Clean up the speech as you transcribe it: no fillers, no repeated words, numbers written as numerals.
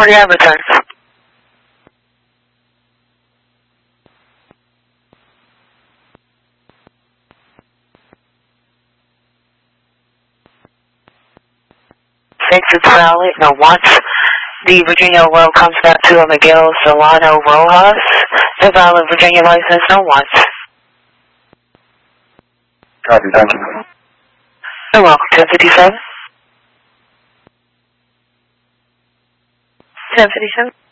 1040, I return. Thanks, it's valid. No, once the Virginia Oil comes back to Miguel Solano Rojas, the valid Virginia license, no once. Copy, thank you. You're welcome. 1057. 1057.